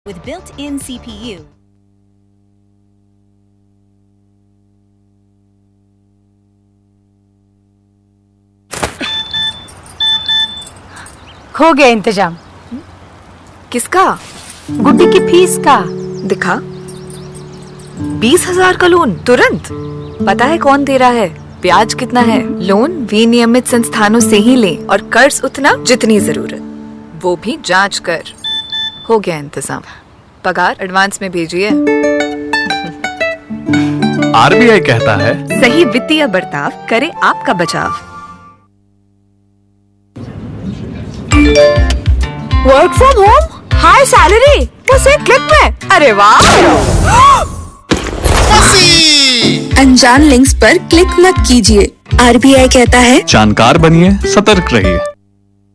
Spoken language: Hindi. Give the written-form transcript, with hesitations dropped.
with built-in CPU. हो गया इंतजाम। किसका? गुड्डी की फीस का। दिखा। 20,000 का लोन तुरंत। पता है कौन दे रहा है, ब्याज कितना है? लोन विनियमित संस्थानों से ही लें और कर्ज उतना जितनी जरूरत, वो भी जांच कर। हो गया इंतजाम। पगार एडवांस में भेजिए। आरबीआई कहता है, सही वित्तीय बर्ताव करे आपका बचाव। Work from home, high salary, बस एक क्लिक में। अरे वाह! अनजान लिंक्स पर क्लिक मत कीजिए। आरबीआई कहता है, जानकार बनिए, सतर्क रहिए।